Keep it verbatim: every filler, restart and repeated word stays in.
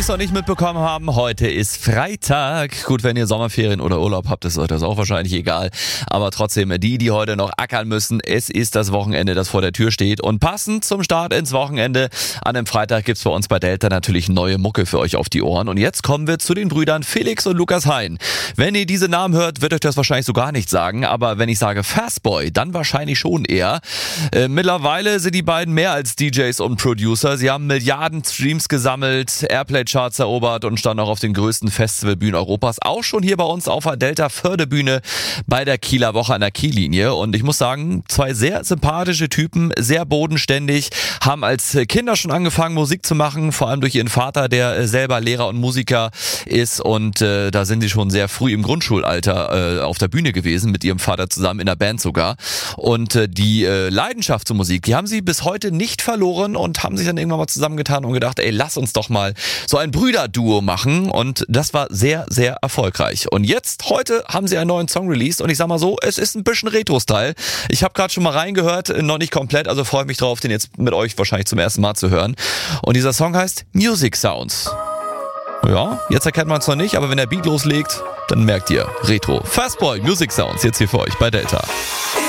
es noch nicht mitbekommen haben, heute ist Freitag. Gut, wenn ihr Sommerferien oder Urlaub habt, ist euch das auch wahrscheinlich egal. Aber trotzdem, die, die heute noch ackern müssen, es ist das Wochenende, das vor der Tür steht. Und passend zum Start ins Wochenende, an einem Freitag gibt's bei uns bei Delta natürlich neue Mucke für euch auf die Ohren. Und jetzt kommen wir zu den Brüdern Felix und Lukas Hein. Wenn ihr diese Namen hört, wird euch das wahrscheinlich so gar nicht sagen. Aber wenn ich sage Fastboy, dann wahrscheinlich schon eher. Äh, mittlerweile sind die beiden mehr als D Js und Producer. Sie haben Milliarden Streams gesammelt, Airplay-Charts erobert und standen auch auf den größten Festivalbühnen Europas. Auch schon hier bei uns auf der Delta-Förderbühne bei der Kieler Woche an der Kiellinie. Und ich muss sagen, zwei sehr sympathische Typen, sehr bodenständig, haben als Kinder schon angefangen, Musik zu machen, vor allem durch ihren Vater, der selber Lehrer und Musiker ist. Und äh, da sind sie schon sehr früh im Grundschulalter äh, auf der Bühne gewesen, mit ihrem Vater zusammen in der Band sogar. Und äh, die äh, Leidenschaft zur Musik, die haben sie bis heute nicht verloren und haben sich dann irgendwann mal zusammengetan und gedacht, ey, lass uns doch mal so ein Brüderduo machen. Und das war sehr, sehr erfolgreich. Und jetzt, heute, haben sie einen neuen Song released und ich sag mal so, es ist ein bisschen Retro-Style. Ich habe gerade schon mal reingehört, noch nicht komplett, also freue ich mich drauf, den jetzt mit euch wahrscheinlich zum ersten Mal zu hören. Und dieser Song heißt Music Sounds. Ja, jetzt erkennt man es noch nicht, aber wenn der Beat loslegt, dann merkt ihr Retro. Fastboy, Music Sounds, jetzt hier für euch bei Delta.